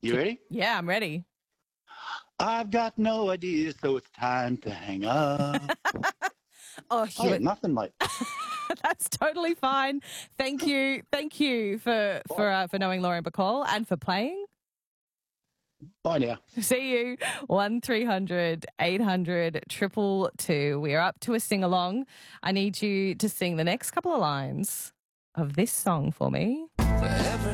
You ready? Yeah, I'm ready. I've got no idea, so it's time to hang up. Oh, Oh, nothing, mate. that's totally fine. Thank you for knowing Lauren Bacall and for playing. Bye now. See you 1300 800 222. We are up to a sing along. I need you to sing the next couple of lines of this song for me. Forever